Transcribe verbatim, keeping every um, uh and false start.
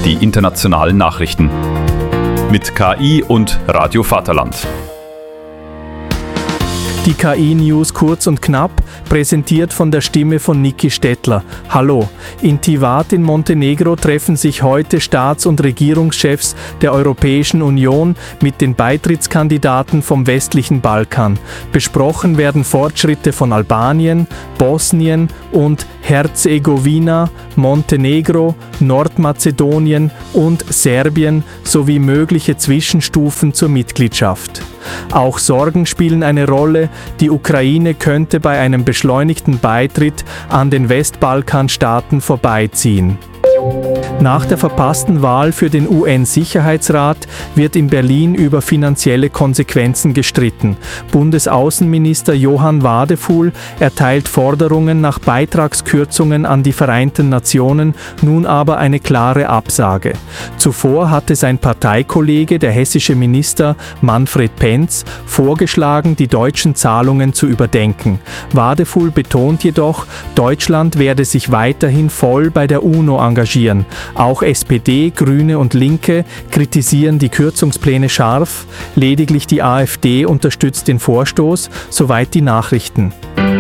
die internationalen Nachrichten. Mit K I und Radio Vaterland. Die K I-News kurz und knapp, präsentiert von der Stimme von Niki Stettler. Hallo, in Tivat in Montenegro treffen sich heute Staats- und Regierungschefs der Europäischen Union mit den Beitrittskandidaten vom westlichen Balkan. Besprochen werden Fortschritte von Albanien, Bosnien und Herzegowina, Montenegro, Nordmazedonien und Serbien sowie mögliche Zwischenstufen zur Mitgliedschaft. Auch Sorgen spielen eine Rolle. Die Ukraine könnte bei einem beschleunigten Beitritt an den Westbalkanstaaten vorbeiziehen. Nach der verpassten Wahl für den U N-Sicherheitsrat wird in Berlin über finanzielle Konsequenzen gestritten. Bundesaußenminister Johann Wadephul erteilt Forderungen nach Beitragskürzungen an die Vereinten Nationen nun aber eine klare Absage. Zuvor hatte sein Parteikollege, der hessische Minister Manfred Penz, vorgeschlagen, die deutschen Zahlungen zu überdenken. Wadephul betont jedoch, Deutschland werde sich weiterhin voll bei der UNO engagieren. Auch S P D, Grüne und Linke kritisieren die Kürzungspläne scharf. Lediglich die AfD unterstützt den Vorstoß, soweit die Nachrichten.